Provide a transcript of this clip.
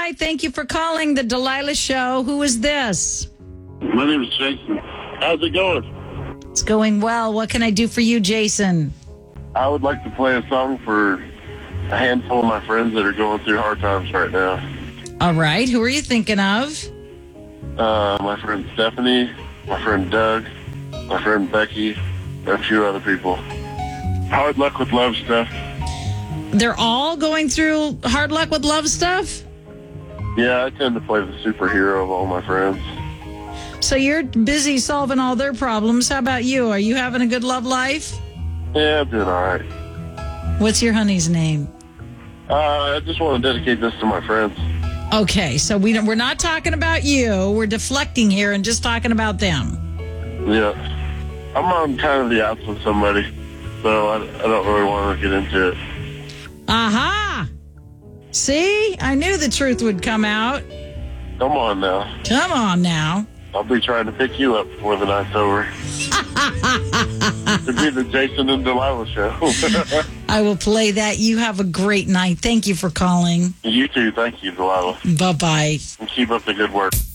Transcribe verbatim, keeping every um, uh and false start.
Hi, thank you for calling the Delilah Show. Who is this? My name is Jason. How's it going? It's going well. What can I do for you, Jason? I would like to play a song for a handful of my friends that are going through hard times right now. All right. Who are you thinking of? Uh, my friend Stephanie, my friend Doug, my friend Becky, and a few other people. Hard luck with love stuff. They're all going through hard luck with love stuff? Yeah, I tend to play the superhero of all my friends. So you're busy solving all their problems. How about you? Are you having a good love life? Yeah, I'm doing all right. What's your honey's name? Uh, I just want to dedicate this to my friends. Okay, so we don't, we're not talking about you. We're deflecting here and just talking about them. Yeah. I'm on kind of the outs with somebody, so I, I don't really want to get into it. Aha! See? I knew the truth would come out. Come on now. Come on now. I'll be trying to pick you up before the night's over. It'd be the Jason and Delilah show. I will play that. You have a great night. Thank you for calling. You too. Thank you, Delilah. Bye-bye. And keep up the good work.